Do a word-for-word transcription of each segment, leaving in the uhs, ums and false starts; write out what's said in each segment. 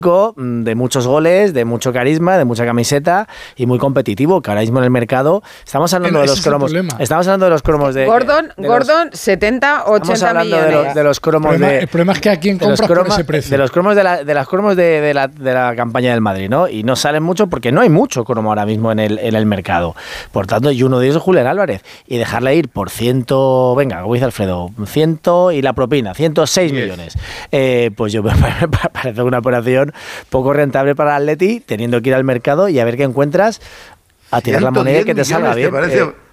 de muchos goles, de mucho carisma, de mucha camiseta y muy competitivo, que ahora mismo en el mercado estamos hablando el, de los cromos. Estamos hablando de los cromos de Gordon, de, de Gordon los, setenta, ochenta millones. De los, de los cromos el problema, de el problema es que a quién compras croma, por ese precio. De los cromos de la de las cromos de, de, la, de la campaña del Madrid, ¿no? Y no salen mucho porque no hay mucho cromo ahora mismo en el en el mercado. Por tanto, y uno de ellos es Julián Álvarez y dejarle ir por ciento, venga, como dice Alfredo, ciento y la propina, ciento seis yes. millones. Eh, pues yo me parece una operación poco rentable para el Atleti, teniendo que ir al mercado y a ver qué encuentras, a tirar la moneda y que te salga bien. Parece... Eh,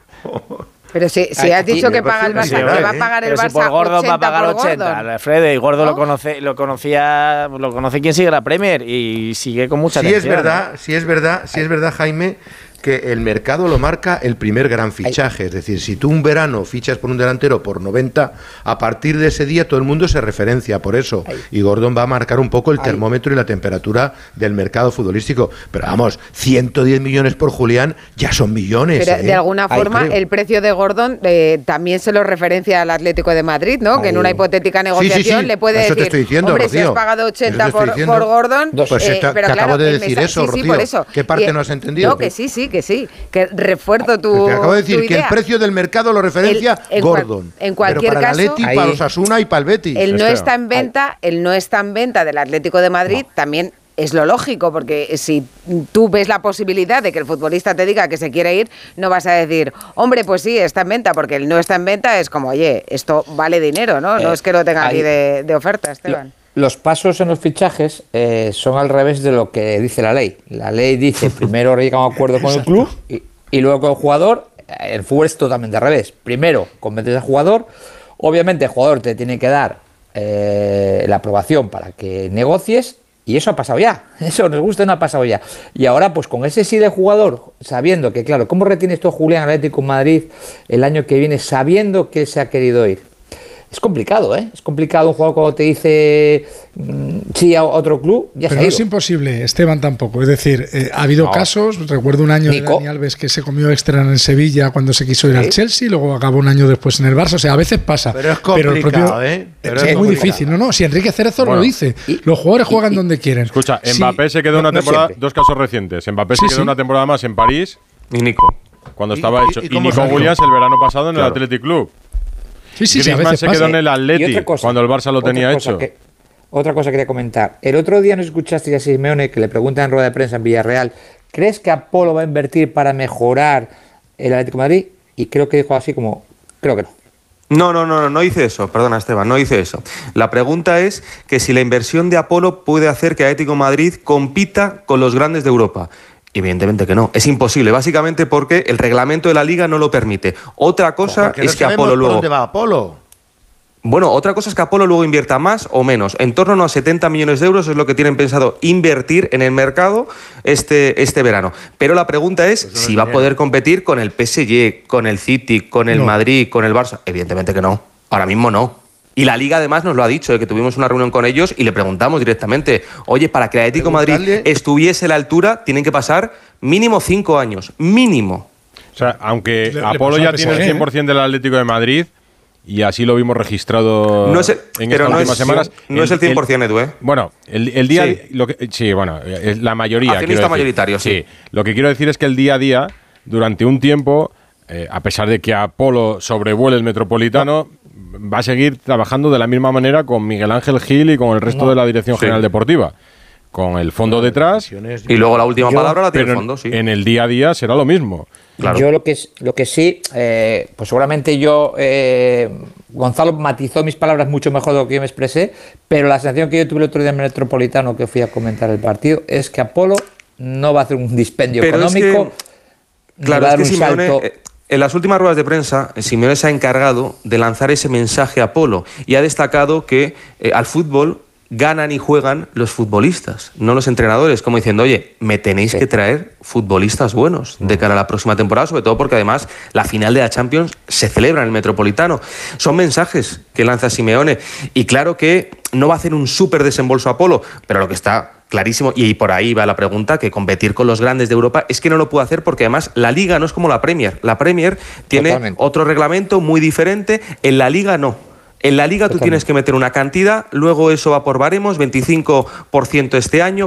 pero si, si has dicho que paga el Barça, sí, que va a pagar el Barça si por Gordon va a pagar ochenta, Alfredo, y Gordo ¿no? lo conoce, lo conocía, lo conoce quien sigue la Premier y sigue con mucha sí atención. Es verdad, sí es verdad, sí es verdad, Jaime, que el mercado lo marca el primer gran fichaje. Es decir, si tú un verano fichas por un delantero por noventa, a partir de ese día todo el mundo se referencia por eso. Y Gordon va a marcar un poco el termómetro y la temperatura del mercado futbolístico. Pero vamos, ciento diez millones por Julián ya son millones. Pero ¿eh? de alguna forma Ay, el precio de Gordon eh, también se lo referencia al Atlético de Madrid, ¿no? Ay. Que en una hipotética negociación sí, sí, sí. le puede eso decir, te diciendo, hombre, Rocío. si has pagado ochenta por, por Gordon... Pues eh, te, pero te claro, acabo de decir eso, sí, Rocío. Sí, por eso. ¿Qué parte y, no has entendido? No, que sí, sí, que sí. Que refuerzo tu Te acabo de decir que el precio del mercado lo referencia el, en Gordon. Cual, en cualquier pero para caso, el Atleti, para los Osasuna y para el Betis. El no está en venta, el no está en venta del Atlético de Madrid no. también es lo lógico, porque si tú ves la posibilidad de que el futbolista te diga que se quiere ir, no vas a decir, hombre, pues sí, está en venta, porque el no está en venta es como, oye, esto vale dinero, ¿no? No eh, es que lo tenga aquí de, de oferta, Esteban. Los pasos en los fichajes eh, son al revés de lo que dice la ley. La ley dice, primero llega a un acuerdo con el club y Y luego con el jugador, el fútbol es totalmente al revés. Primero, convences al jugador. Obviamente el jugador te tiene que dar eh, la aprobación para que negocies. Y eso ha pasado ya. Eso nos gusta, no ha pasado ya. Y ahora, pues con ese sí del jugador, sabiendo que, claro, ¿cómo retienes tú a Julián Atlético Madrid el año que viene sabiendo que se ha querido ir? Es complicado, ¿eh? Es complicado un jugador cuando te dice mmm, sí a otro club, ya Pero se ha no ido. es imposible, Esteban tampoco. Es decir, eh, ha habido no. casos, recuerdo un año Nico. de Dani Alves que se comió extra en el Sevilla cuando se quiso ir ¿Sí? al Chelsea, luego acabó un año después en el Barça. O sea, a veces pasa. Pero es complicado, pero el propio, ¿eh? Pero es, es muy complicado. difícil. No, no, si Enrique Cerezo bueno, lo dice. Y, los jugadores juegan y, donde quieren. Escucha, sí, Mbappé se quedó una no, temporada, no dos casos recientes. Mbappé sí, se quedó sí. una temporada más en París. Y Nico. Cuando estaba ¿Y, hecho. y, Y, y Nico Williams el verano pasado en claro. el Athletic Club. Sí, sí, sí, a Griezmann veces se pasa. quedó en el Atleti cuando el Barça lo tenía hecho. Que, otra cosa quería comentar. El otro día nos escuchaste a Simeone que le preguntan en rueda de prensa en Villarreal, ¿crees que Apolo va a invertir para mejorar el Atlético de Madrid? Y creo que dijo así como, creo que no. No, no, no, no, no hice eso, perdona Esteban, no hice eso. La pregunta es que si la inversión de Apolo puede hacer que Atlético de Madrid compita con los grandes de Europa. Evidentemente que no, es imposible, básicamente porque el reglamento de la Liga no lo permite. Otra cosa es que Apolo luego... ¿Dónde va Apolo? Bueno, otra cosa es que Apolo luego invierta más o menos. En torno a setenta millones de euros es lo que tienen pensado invertir en el mercado este, este verano. Pero la pregunta es pues si va dinero. a poder competir con el P S G, con el City, con el no. Madrid, con el Barça. Evidentemente que no, ahora mismo no. Y la Liga además nos lo ha dicho, eh, que tuvimos una reunión con ellos y le preguntamos directamente, oye, para que el Atlético de Madrid estuviese a la altura, tienen que pasar mínimo cinco años, mínimo. O sea, aunque le, Apolo le ya tiene el cien por ciento del Atlético de Madrid, y así lo vimos registrado no es el, en pero estas no últimas es, semanas. No el, es el cien por ciento, Edu, ¿eh? Bueno, el, el día... Sí. Lo que, sí, bueno, la mayoría. Accionista mayoritario, sí. sí. Lo que quiero decir es que el día a día, durante un tiempo, eh, a pesar de que Apolo sobrevuele el Metropolitano, no. va a seguir trabajando de la misma manera con Miguel Ángel Gil y con el resto no. de la Dirección sí. General Deportiva. Con el fondo detrás. Y luego la última yo, palabra la tiene el fondo, sí. En el día a día será lo mismo. Claro. Yo lo que, lo que sí, eh, pues seguramente yo, eh, Gonzalo matizó mis palabras mucho mejor de lo que yo me expresé, pero la sensación que yo tuve el otro día en el Metropolitano que fui a comentar el partido es que Apolo no va a hacer un dispendio pero económico. Es que, claro, va a dar es que un Simeone, salto. Eh, en las últimas ruedas de prensa, Simeone se ha encargado de lanzar ese mensaje a Apolo y ha destacado que eh, al fútbol ganan y juegan los futbolistas, no los entrenadores, como diciendo, oye, me tenéis sí. que traer futbolistas buenos de cara a la próxima temporada, sobre todo porque además la final de la Champions se celebra en el Metropolitano. Son mensajes que lanza Simeone y claro que no va a hacer un súper desembolso Apolo, pero lo que está clarísimo, y por ahí va la pregunta, que competir con los grandes de Europa es que no lo puede hacer porque además la Liga no es como la Premier. La Premier tiene Totalmente. otro reglamento muy diferente, en la Liga no. En la Liga tú tienes que meter una cantidad, luego eso va por baremos, veinticinco por ciento este año,